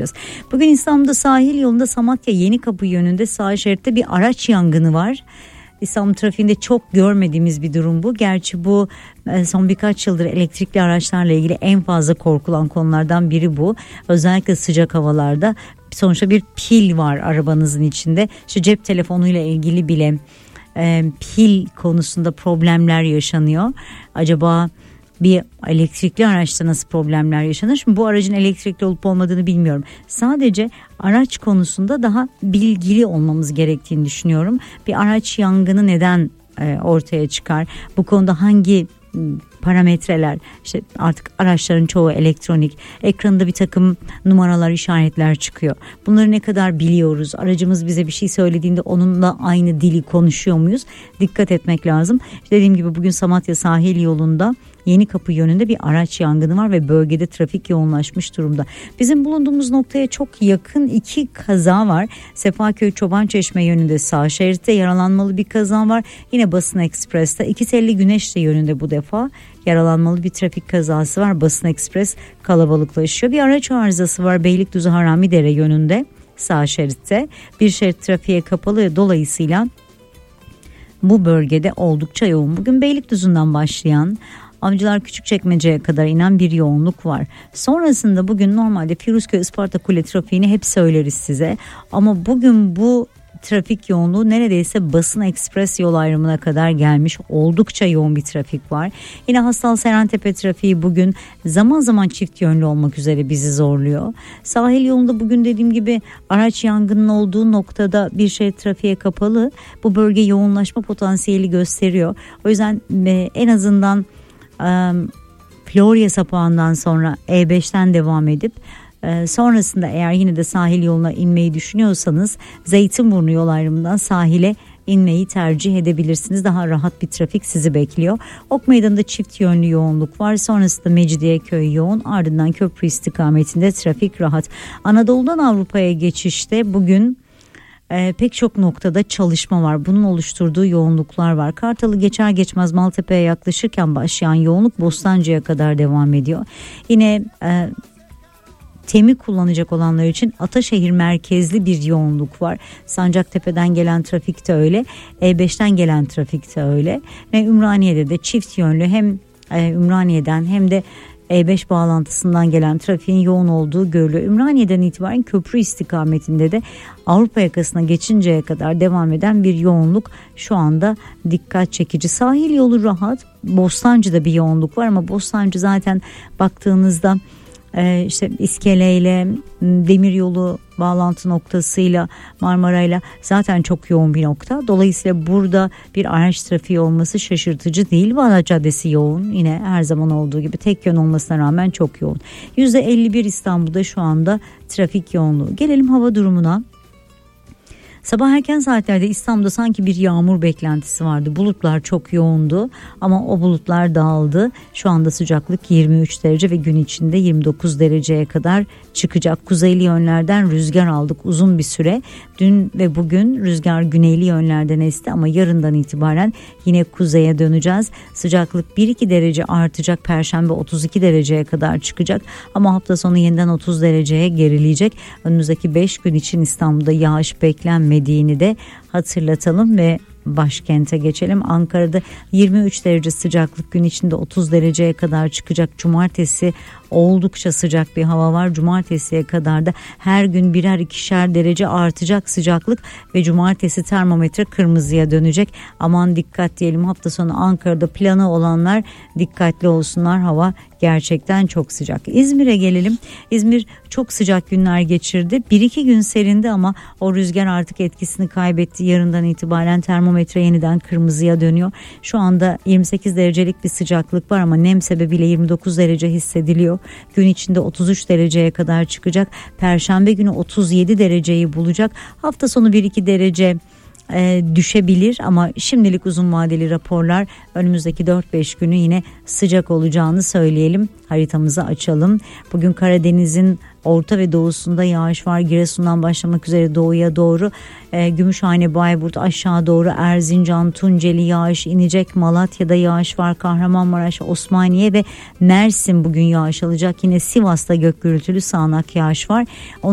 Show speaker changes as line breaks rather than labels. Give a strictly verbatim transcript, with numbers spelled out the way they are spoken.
yapacağız. Bugün İstanbul'da sahil yolunda Samatya Yenikapı yönünde sağ şeritte bir araç yangını var. İstanbul trafiğinde çok görmediğimiz bir durum bu. Gerçi bu son birkaç yıldır elektrikli araçlarla ilgili en fazla korkulan konulardan biri bu. Özellikle sıcak havalarda sonuçta bir pil var arabanızın içinde. Şu cep telefonuyla ilgili bile e, pil konusunda problemler yaşanıyor. Acaba bir elektrikli araçta nasıl problemler yaşanır? Şimdi bu aracın elektrikli olup olmadığını bilmiyorum. Sadece araç konusunda daha bilgili olmamız gerektiğini düşünüyorum. Bir araç yangını neden e, ortaya çıkar? Bu konuda hangi parametreler, işte artık araçların çoğu elektronik, ekranında bir takım numaralar, işaretler çıkıyor. Bunları ne kadar biliyoruz? Aracımız bize bir şey söylediğinde onunla aynı dili konuşuyor muyuz? Dikkat etmek lazım. İşte dediğim gibi bugün Samatya sahil yolunda Yenikapı yönünde bir araç yangını var ve bölgede trafik yoğunlaşmış durumda. Bizim bulunduğumuz noktaya çok yakın iki kaza var. Sefaköy Çobançeşme yönünde sağ şeritte yaralanmalı bir kaza var. Yine Basın Ekspres'te iki telli Güneşli yönünde bu defa yaralanmalı bir trafik kazası var. Basın Ekspres kalabalıklaşıyor. Bir araç arızası var Beylikdüzü Haramidere yönünde sağ şeritte. Bir şerit trafiğe kapalı, dolayısıyla bu bölgede oldukça yoğun. Bugün Beylikdüzü'nden başlayan Avcılar Küçükçekmece'ye kadar inen bir yoğunluk var. Sonrasında bugün normalde Firuzköy Isparta Kule trafiğini hep söyleriz size. Ama bugün bu trafik yoğunluğu neredeyse Basın Ekspres yol ayrımına kadar gelmiş. Oldukça yoğun bir trafik var. Yine Hastal Serentepe trafiği bugün zaman zaman çift yönlü olmak üzere bizi zorluyor. Sahil yolunda bugün dediğim gibi araç yangının olduğu noktada bir şey trafiğe kapalı. Bu bölge yoğunlaşma potansiyeli gösteriyor. O yüzden en azından Florya sapağından sonra E beşten devam edip sonrasında eğer yine de sahil yoluna inmeyi düşünüyorsanız Zeytinburnu yol ayrımından sahile inmeyi tercih edebilirsiniz. Daha rahat bir trafik sizi bekliyor. Ok Meydanı'nda çift yönlü yoğunluk var. Sonrasında Mecidiyeköy yoğun, ardından köprü istikametinde trafik rahat. Anadolu'dan Avrupa'ya geçişte bugün Ee, pek çok noktada çalışma var. Bunun oluşturduğu yoğunluklar var. Kartal'ı geçer geçmez Maltepe'ye yaklaşırken başlayan yoğunluk Bostancı'ya kadar devam ediyor. Yine e, Temi kullanacak olanlar için Ataşehir merkezli bir yoğunluk var. Sancaktepe'den gelen trafikte öyle. E beşten gelen trafikte öyle. Ve Ümraniye'de de çift yönlü hem e, Ümraniye'den hem de E beş bağlantısından gelen trafiğin yoğun olduğu görülüyor. Ümraniye'den itibaren köprü istikametinde de Avrupa yakasına geçinceye kadar devam eden bir yoğunluk şu anda dikkat çekici. Sahil yolu rahat. Bostancı'da bir yoğunluk var ama Bostancı zaten baktığınızda Ee, işte iskeleyle, demiryolu bağlantı noktasıyla, Marmara'yla zaten çok yoğun bir nokta. Dolayısıyla burada bir araç trafiği olması şaşırtıcı değil. Bağdat Caddesi yoğun, yine her zaman olduğu gibi tek yön olmasına rağmen çok yoğun. yüzde elli bir İstanbul'da şu anda trafik yoğunluğu. Gelelim hava durumuna. Sabah erken saatlerde İstanbul'da sanki bir yağmur beklentisi vardı. Bulutlar çok yoğundu ama o bulutlar dağıldı. Şu anda sıcaklık yirmi üç derece ve gün içinde yirmi dokuz dereceye kadar çıkacak. Kuzeyli yönlerden rüzgar aldık uzun bir süre. Dün ve bugün rüzgar güneyli yönlerden esti ama yarından itibaren yine kuzeye döneceğiz. Sıcaklık bir iki derece artacak. Perşembe otuz iki dereceye kadar çıkacak ama hafta sonu yeniden otuz dereceye gerileyecek. Önümüzdeki beş gün için İstanbul'da yağış beklenmediğini de hatırlatalım ve başkente geçelim. Ankara'da yirmi üç derece sıcaklık, gün içinde otuz dereceye kadar çıkacak. Cumartesi oldukça sıcak bir hava var. Cumartesiye kadar da her gün birer ikişer derece artacak sıcaklık ve cumartesi termometre kırmızıya dönecek. Aman dikkat diyelim, hafta sonu Ankara'da planı olanlar dikkatli olsunlar. Hava gerçekten çok sıcak. İzmir'e gelelim. İzmir çok sıcak günler geçirdi. Bir iki gün serindi ama o rüzgar artık etkisini kaybetti. Yarından itibaren termometre yeniden kırmızıya dönüyor. Şu anda yirmi sekiz derecelik bir sıcaklık var ama nem sebebiyle yirmi dokuz derece hissediliyor. Gün içinde otuz üç dereceye kadar çıkacak. Perşembe günü otuz yedi dereceyi bulacak. Hafta sonu bir iki derece e, düşebilir ama şimdilik uzun vadeli raporlar önümüzdeki dört beş günü yine sıcak olacağını söyleyelim. Haritamızı açalım. Bugün Karadeniz'in orta ve doğusunda yağış var. Giresun'dan başlamak üzere doğuya doğru e, Gümüşhane, Bayburt, aşağı doğru Erzincan, Tunceli yağış inecek. Malatya'da yağış var. Kahramanmaraş, Osmaniye ve Mersin bugün yağış alacak. Yine Sivas'ta gök gürültülü sağanak yağış var.